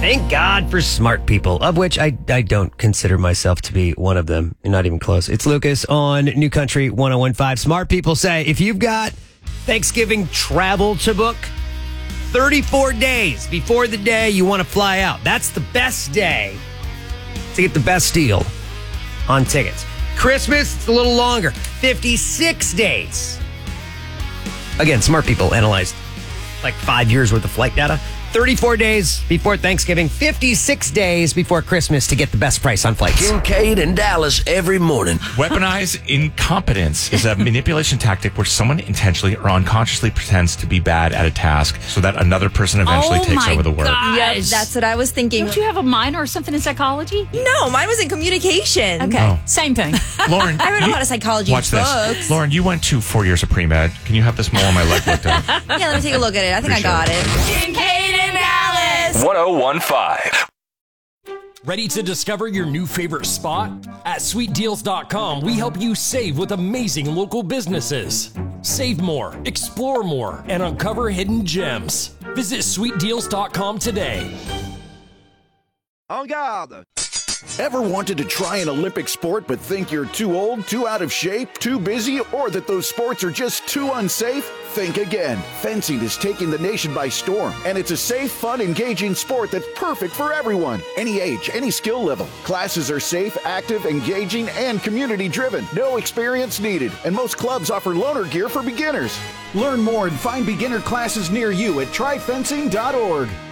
Thank God for smart people, of which I don't consider myself to be one of them. Not even close. It's Lucas on New Country 101.5. Smart people say if you've got Thanksgiving travel to book, 34 days before the day you want to fly out. That's the best day to get the best deal on tickets. Christmas, it's a little longer. 56 days. Again, smart people analyzed like 5 years worth of flight data. 34 days before Thanksgiving, 56 days before Christmas to get the best price on flights. Kincaid and Dallas every morning. Weaponize incompetence is a manipulation tactic where someone intentionally or unconsciously pretends to be bad at a task so that another person eventually takes over the work. Yep, That's what I was thinking. Don't you have a minor or something in psychology? No, mine was in communication. Okay, same thing. Lauren, I read a lot of psychology watch books. this. Lauren, you went to 4 years of pre-med. Can you have this mole on my leg looked at? Yeah, let me take a look at it. I think I got it. Kincaid and Dallas. 1015. Ready to discover your new favorite spot? At sweetdeals.com, we help you save with amazing local businesses. Save more, explore more, and uncover hidden gems. Visit sweetdeals.com today. En garde! Ever wanted to try an Olympic sport but think you're too old, too out of shape, too busy, or that those sports are just too unsafe? Think again. Fencing is taking the nation by storm, and it's a safe, fun, engaging sport that's perfect for everyone. Any age, any skill level. Classes are safe, active, engaging, and community-driven. No experience needed, and most clubs offer loaner gear for beginners. Learn more and find beginner classes near you at tryfencing.org.